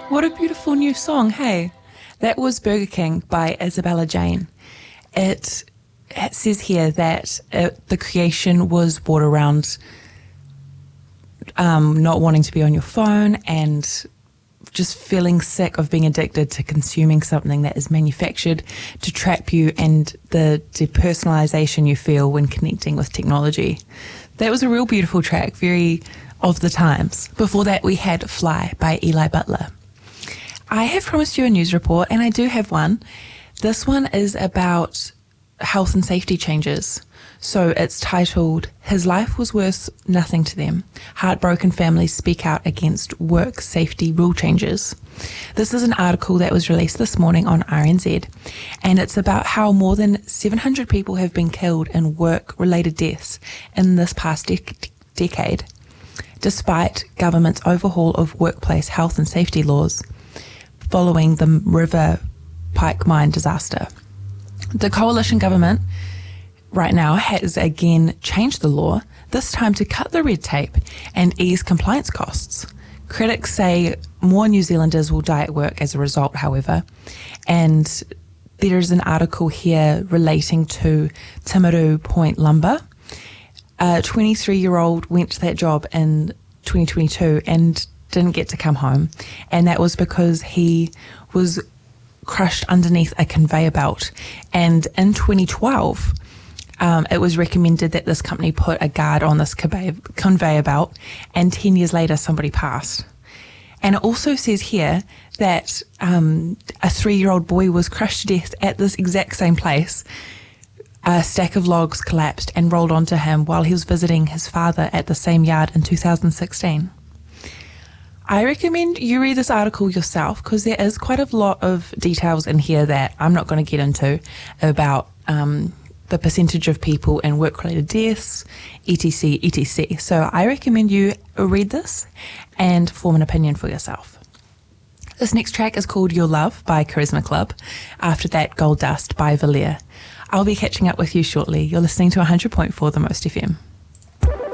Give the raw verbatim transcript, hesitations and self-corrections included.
What a beautiful new song, hey? That was Burger King by Isabella Jane. It, it says here that it, the creation was brought around um, not wanting to be on your phone and just feeling sick of being addicted to consuming something that is manufactured to trap you and the depersonalization you feel when connecting with technology. That was a real beautiful track, very of the times. Before that, we had Fly by Eli Butler. I have promised you a news report, and I do have one. This one is about health and safety changes. So it's titled, His Life Was Worth Nothing to Them. Heartbroken Families Speak Out Against Work Safety Rule Changes. This is an article that was released this morning on R N Z, and it's about how more than seven hundred people have been killed in work-related deaths in this past dec- decade, despite government's overhaul of workplace health and safety laws following the River Pike mine disaster. The coalition government right now has again changed the law, this time to cut the red tape and ease compliance costs. Critics say more New Zealanders will die at work as a result, however, and there's an article here relating to Timaru Point Lumber. A twenty-three-year-old went to that job in twenty twenty-two and didn't get to come home, and that was because he was crushed underneath a conveyor belt. And in twenty twelve, um, it was recommended that this company put a guard on this conveyor, conveyor belt, and ten years later somebody passed. And it also says here that um, a three-year-old boy was crushed to death at this exact same place. A stack of logs collapsed and rolled onto him while he was visiting his father at the same yard in two thousand sixteen. I recommend you read this article yourself because there is quite a lot of details in here that I'm not going to get into about um, the percentage of people in work-related deaths, et cetera, et cetera. So I recommend you read this and form an opinion for yourself. This next track is called Your Love by Charisma Club. After that, Gold Dust by Valer. I'll be catching up with you shortly. You're listening to one hundred point four The Most F M.